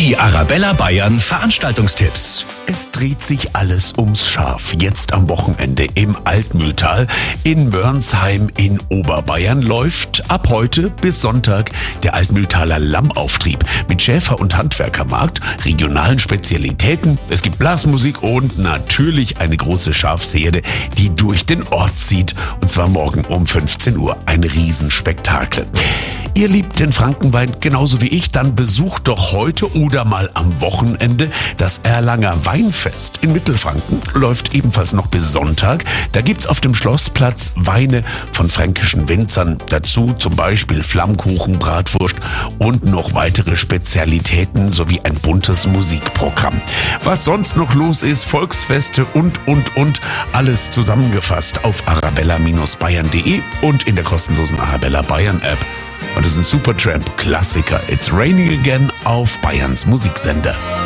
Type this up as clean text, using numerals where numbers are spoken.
Die Arabella Bayern Veranstaltungstipps. Es dreht sich alles ums Schaf. Jetzt am Wochenende im Altmühltal in Mörnsheim in Oberbayern läuft ab heute bis Sonntag der Altmühltaler Lammauftrieb mit Schäfer- und Handwerkermarkt, regionalen Spezialitäten. Es gibt Blasmusik und natürlich eine große Schafsherde, die durch den Ort zieht. Und zwar morgen um 15 Uhr. Ein Riesenspektakel. Ihr liebt den Frankenwein genauso wie ich, dann besucht doch heute oder mal am Wochenende das Erlanger Weinfest in Mittelfranken. Läuft ebenfalls noch bis Sonntag. Da gibt's auf dem Schlossplatz Weine von fränkischen Winzern. Dazu zum Beispiel Flammkuchen, Bratwurst und noch weitere Spezialitäten sowie ein buntes Musikprogramm. Was sonst noch los ist, Volksfeste und. Alles zusammengefasst auf arabella-bayern.de und in der kostenlosen Arabella Bayern App. Und das ist ein Supertramp-Klassiker. It's Raining Again auf Bayerns Musiksender.